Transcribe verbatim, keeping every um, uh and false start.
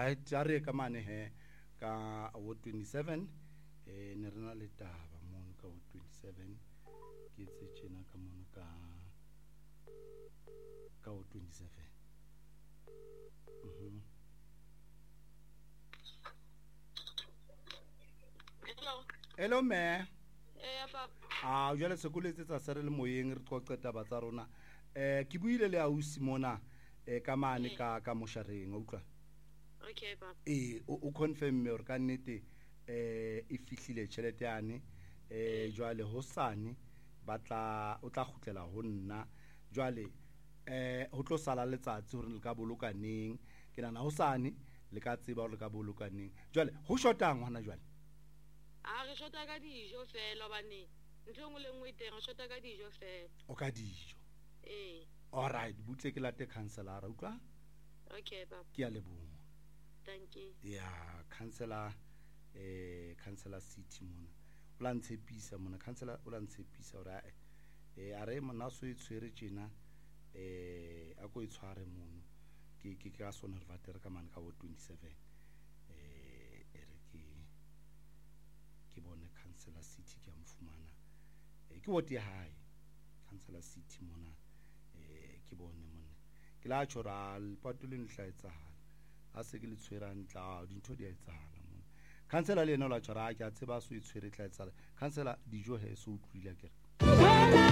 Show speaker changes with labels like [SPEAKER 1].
[SPEAKER 1] right a re ka mane he ka ward twenty-seven eh ne rena le taba mono ka ward twenty-seven ke tse tshena ka mono ka ka ward twenty-seven. Mhm.
[SPEAKER 2] Hello.
[SPEAKER 1] Hello me.
[SPEAKER 2] Eh papa.
[SPEAKER 1] Ah jwale se koletse tsa sere le moyeng re qoqeta ba tsa rona. Eh ke buile le ausi mona eh ka mane ka ka moshareng o utlwa.
[SPEAKER 2] Okay papa.
[SPEAKER 1] Eh o confirm me hore ka nnete eh e fihlile tšhelete yane eh jwale hosane batla o tla khutlela ho nna jwale eh ho tlo sala letsatsi hore le ka bolokaneng ke nana hosane le ka tseba hore le ka bolokaneng jwale ho shotang hona jwale
[SPEAKER 2] a re shota ka dijo fela bane ntho ngwe le ngwe teng re shota ka dijo fela
[SPEAKER 1] o ka dijo
[SPEAKER 2] eh
[SPEAKER 1] all right butle ke late councilor utlwa
[SPEAKER 2] okay papa
[SPEAKER 1] ke a leboha
[SPEAKER 2] thank you
[SPEAKER 1] ya councilor eh councilor city mona o la ntshepisa mona councilor o la ntshepisa hore eh are mona so e tshwere tjena eh a ko e tshware mono ke ke ka sona re vatere ka mane ka wo twenty-seven eh ere ke ke bone councilor city ke amfumana eh ke wote hae councilor city mona eh ke bone mona ke la choral patuleng hlaetsahala a se ke le tshwera ntla dintho di a etsahala mona councilor le ena la tshwara ke a tseba so e tshwere hlaetsala councilor dijo he so utlwile ke